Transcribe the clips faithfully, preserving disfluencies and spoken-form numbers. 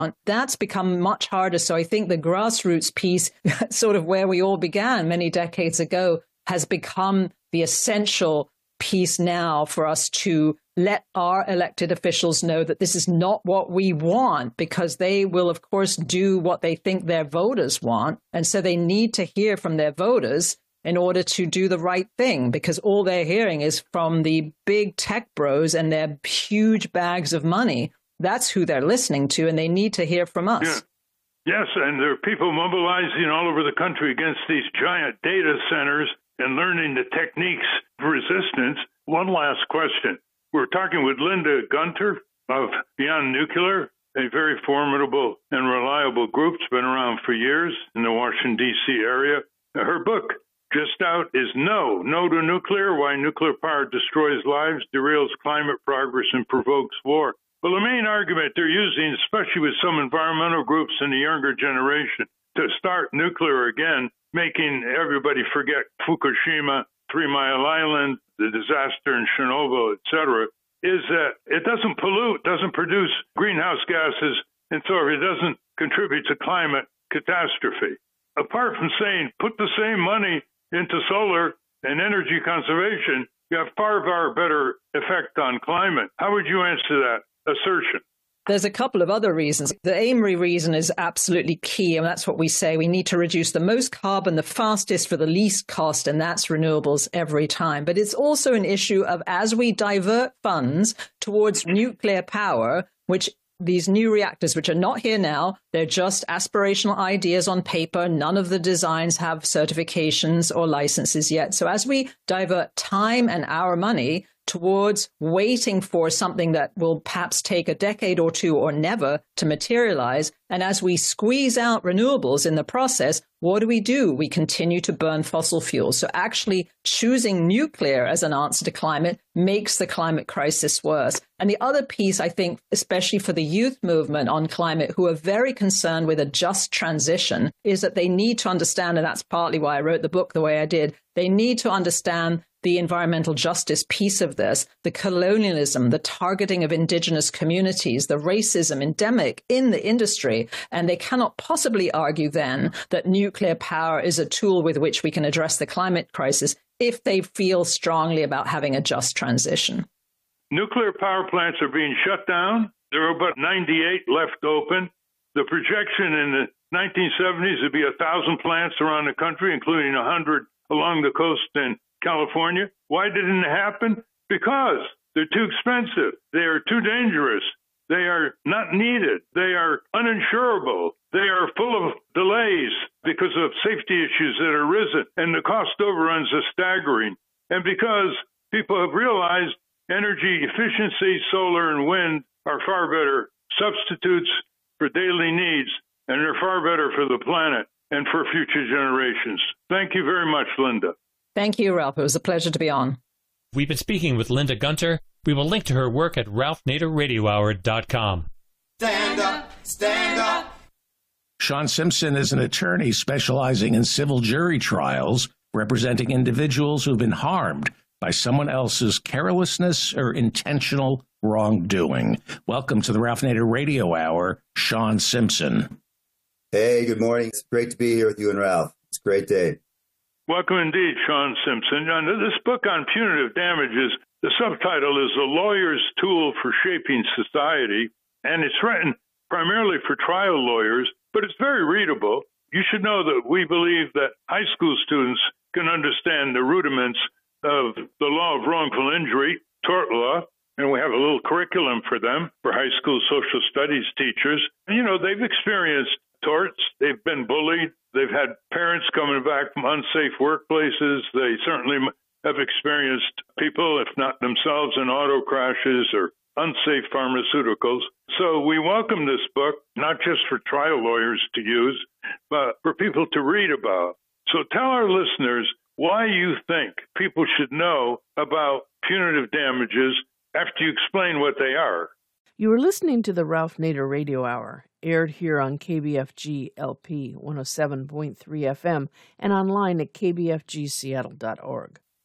That's become much harder. So I think the grassroots piece, sort of where we all began many decades ago, has become the essential piece now for us to let our elected officials know that this is not what we want, because they will, of course, do what they think their voters want. And so they need to hear from their voters in order to do the right thing, because all they're hearing is from the big tech bros and their huge bags of money. That's who they're listening to, and they need to hear from us. Yeah. Yes, and there are people mobilizing all over the country against these giant data centers and learning the techniques of resistance. One last question. We're talking with Linda Gunter of Beyond Nuclear, a very formidable and reliable group. It's been around for years in the Washington, D C area. Her book, just out, is No, No to Nuclear, Why Nuclear Power Destroys Lives, Derails Climate Progress, and Provokes War. Well, the main argument they're using, especially with some environmental groups in the younger generation, to start nuclear again, making everybody forget Fukushima, Three Mile Island, the disaster in Chernobyl, et cetera, is that it doesn't pollute, doesn't produce greenhouse gases, and so it doesn't contribute to climate catastrophe. Apart from saying put the same money into solar and energy conservation, you have far, far better effect on climate. How would you answer that assertion? There's a couple of other reasons. The Amory reason is absolutely key, and that's what we say. We need to reduce the most carbon the fastest for the least cost, and that's renewables every time. But it's also an issue of, as we divert funds towards nuclear power, which these new reactors, which are not here now, they're just aspirational ideas on paper. None of the designs have certifications or licenses yet. So as we divert time and our money towards waiting for something that will perhaps take a decade or two or never to materialize, and as we squeeze out renewables in the process, what do we do? We continue to burn fossil fuels. So actually choosing nuclear as an answer to climate makes the climate crisis worse. And the other piece, I think, especially for the youth movement on climate, who are very concerned with a just transition, is that they need to understand, and that's partly why I wrote the book the way I did, they need to understand the environmental justice piece of this, the colonialism, the targeting of indigenous communities, the racism endemic in the industry. And they cannot possibly argue then that nuclear power is a tool with which we can address the climate crisis if they feel strongly about having a just transition. Nuclear power plants are being shut down. There are about ninety-eight left open. The projection in the nineteen seventies would be one thousand plants around the country, including one hundred along the coast in California. Why didn't it happen? Because they're too expensive. They are too dangerous. They are not needed. They are uninsurable. They are full of delays because of safety issues that are risen, and the cost overruns are staggering. And because people have realized energy efficiency, solar and wind are far better substitutes for daily needs, and they're far better for the planet and for future generations. Thank you very much, Linda. Thank you, Ralph. It was a pleasure to be on. We've been speaking with Linda Gunter. We will link to her work at ralph nader radio hour dot com. Stand up, stand up. Sean Simpson is an attorney specializing in civil jury trials, representing individuals who've been harmed by someone else's carelessness or intentional wrongdoing. Welcome to the Ralph Nader Radio Hour, Sean Simpson. Hey, good morning. It's great to be here with you and Ralph. It's a great day. Welcome indeed, Sean Simpson. And this book on punitive damages, the subtitle is A Lawyer's Tool for Shaping Society, and it's written primarily for trial lawyers, but it's very readable. You should know that we believe that high school students can understand the rudiments of the law of wrongful injury, tort law, and we have a little curriculum for them, for high school social studies teachers. And, you know, they've experienced torts. They've been bullied. They've had parents coming back from unsafe workplaces. They certainly have experienced people, if not themselves, in auto crashes or unsafe pharmaceuticals. So we welcome this book, not just for trial lawyers to use, but for people to read about. So tell our listeners why you think people should know about punitive damages after you explain what they are. You are listening to the Ralph Nader Radio Hour, aired here on K B F G L P one oh seven point three F M and online at k b f g seattle dot org.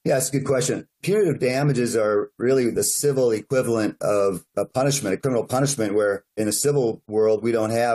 Yeah, that's a good question. Punitive damages are really the civil equivalent of a punishment, a criminal punishment, where in the civil world, we don't have